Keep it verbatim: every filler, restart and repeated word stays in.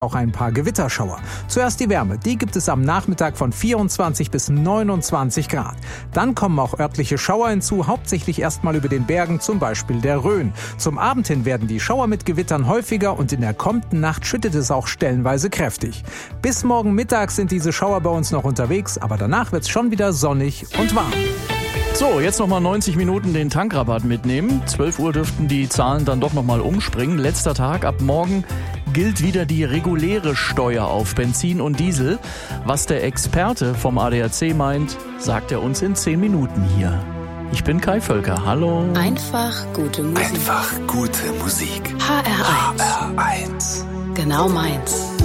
auch ein paar Gewitterschauer. Zuerst die Wärme, die gibt es am Nachmittag von vierundzwanzig bis neunundzwanzig Grad. Dann kommen auch örtliche Schauer hinzu, hauptsächlich erstmal über den Bergen, zum Beispiel der Rhön. Zum Abend hin werden die Schauer mit Gewittern häufiger und in der kommenden Nacht schüttet es auch stellenweise kräftig. Bis morgen Mittag sind diese Schauer bei uns noch unterwegs, aber danach wird's schon wieder sonnig und warm. So, jetzt nochmal neunzig Minuten den Tankrabatt mitnehmen. zwölf Uhr dürften die Zahlen dann doch nochmal umspringen. Letzter Tag, ab morgen gilt wieder die reguläre Steuer auf Benzin und Diesel. Was der Experte vom A D A C meint, sagt er uns in zehn Minuten hier. Ich bin Kai Völker, hallo. Einfach gute Musik. Einfach gute Musik. H R eins. H R eins. Genau meins.